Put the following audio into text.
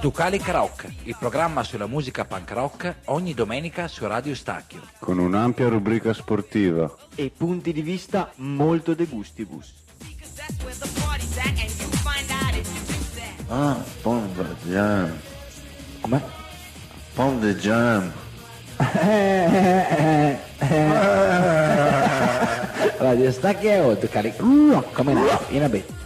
Ducalic Rock, il programma sulla musica punk rock ogni domenica su Radio Stacchio. Con un'ampia rubrica sportiva. E punti di vista molto de gustibus. Ah, Pom the Jam. Come? Pom the Jam. Radio Stacchio, Ducalic Rock, come no? In a bit.